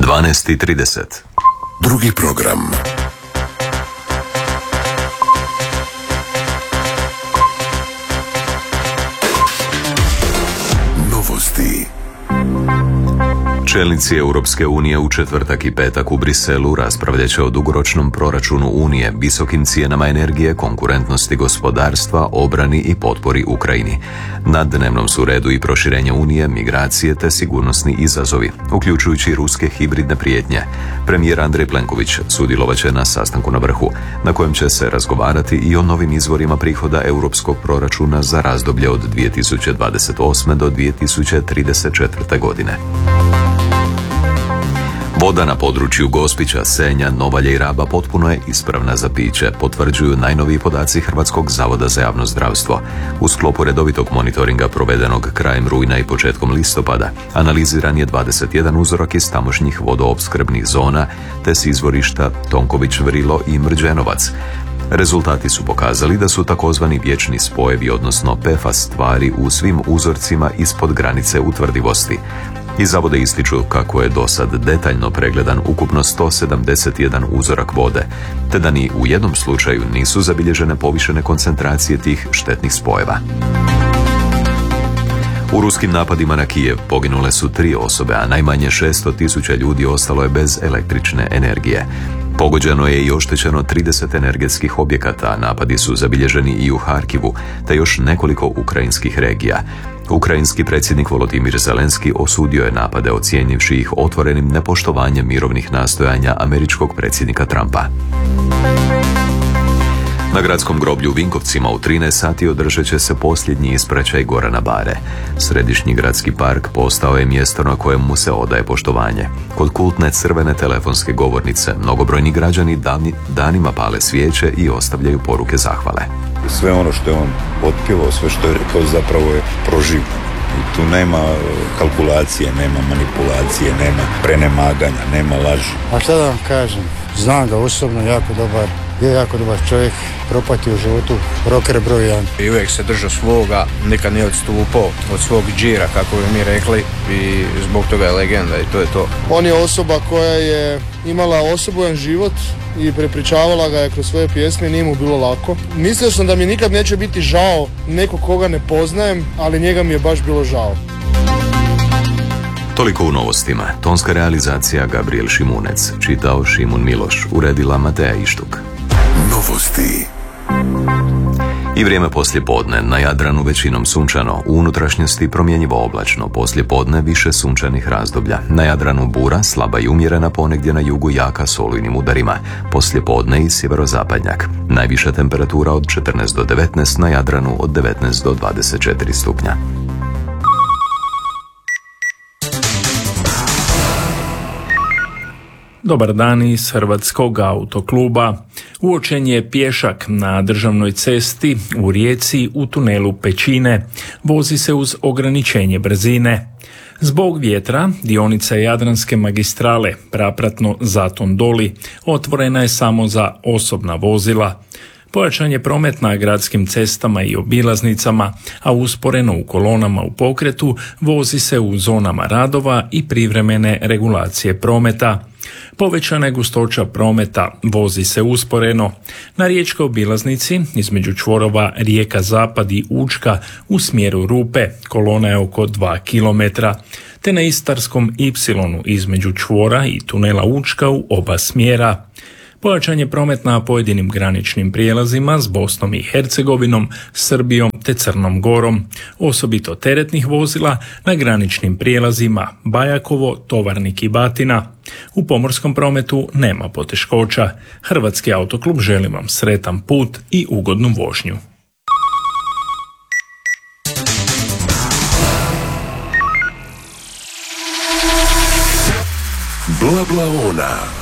12:30. Drugi program. Novosti. Čelnici Europske unije u četvrtak i petak u Briselu raspravljat će o dugoročnom proračunu Unije, visokim cijenama energije, konkurentnosti gospodarstva, obrani i potpori Ukrajini. Na dnevnom su redu i proširenje Unije, migracije te sigurnosni izazovi, uključujući ruske hibridne prijetnje. Premijer Andrej Plenković sudjelovat će na sastanku na vrhu, na kojem će se razgovarati i o novim izvorima prihoda europskog proračuna za razdoblje od 2028. do 2034. godine. Voda na području Gospića, Senja, Novalje i Raba potpuno je ispravna za piće, potvrđuju najnoviji podaci Hrvatskog zavoda za javno zdravstvo. U sklopu redovitog monitoringa provedenog krajem rujna i početkom listopada analiziran je 21 uzorak iz tamošnjih vodoopskrbnih zona te s izvorišta Tonković, Vrilo i Mrđenovac. Rezultati su pokazali da su takozvani vječni spojevi, odnosno PFAS tvari u svim uzorcima ispod granice utvrdivosti. Iz zavoda ističu kako je do sad detaljno pregledan ukupno 171 uzorak vode, te da ni u jednom slučaju nisu zabilježene povišene koncentracije tih štetnih spojeva. U ruskim napadima na Kijev poginule su 3 osobe, a najmanje 600.000 ljudi ostalo je bez električne energije. Pogođeno je i oštećeno 30 energetskih objekata, a napadi su zabilježeni i u Harkivu, te još nekoliko ukrajinskih regija. Ukrajinski predsjednik Volodimir Zelenski osudio je napade, ocijenivši ih otvorenim nepoštovanjem mirovnih nastojanja američkog predsjednika Trumpa. Na gradskom groblju u Vinkovcima u 13 sati održat će se posljednji ispraćaj Gorana Bare. Središnji gradski park postao je mjesto na kojem mu se odaje poštovanje. Kod kultne crvene telefonske govornice mnogobrojni građani danima pale svijeće i ostavljaju poruke zahvale. Sve ono što je on otpjevao, sve što je rekao zapravo je proživljeno. I tu nema kalkulacije, nema manipulacije, nema prenemaganja, nema laži. A šta da vam kažem, znam ga osobno, jako dobar čovjek, propatio u životu, rocker broj 1. I uvijek se držao svoga, nikad nije odstupao od svog džira, kako bi mi rekli, i zbog toga je legenda i to je to. On je osoba koja je imala osobojan život i prepričavala ga je kroz svoje pjesme, nije mu bilo lako. Mislio sam da mi nikad neće biti žao nekog koga ne poznajem, ali njega mi je baš bilo žao. Toliko u novostima. Tonska realizacija Gabriel Šimunec, čitao Šimun Miloš, uredila Mateja Ištuk. Novosti. I vrijeme poslijepodne, na Jadranu većinom sunčano, u unutrašnjosti promjenjivo oblačno, poslijepodne više sunčanih razdoblja. Na Jadranu bura, slaba i umjerena, ponegdje na jugu jaka s olujnim udarima, poslijepodne i sjeverozapadnjak. Najviša temperatura od 14 do 19, na Jadranu od 19 do 24 stupnja. Dobar dan iz Hrvatskog autokluba. Uočen je pješak na državnoj cesti u Rijeci u tunelu Pećine. Vozi se uz ograničenje brzine. Zbog vjetra, dionica Jadranske magistrale Prapratno Zaton Doli otvorena je samo za osobna vozila. Pojačan je promet na gradskim cestama i obilaznicama, a usporeno u kolonama u pokretu vozi se u zonama radova i privremene regulacije prometa. Povećana je gustoća prometa, vozi se usporeno. Na riječkoj obilaznici između čvorova Rijeka Zapad i Učka u smjeru Rupe kolona je oko 2 km, te na Istarskom Y između čvora i tunela Učka u oba smjera. Pojačan je promet na pojedinim graničnim prijelazima s Bosnom i Hercegovinom, Srbijom te Crnom Gorom, osobito teretnih vozila na graničnim prijelazima Bajakovo, Tovarnik i Batina. U pomorskom prometu nema poteškoća. Hrvatski autoklub želi vam sretan put i ugodnu vožnju. Bla bla ona.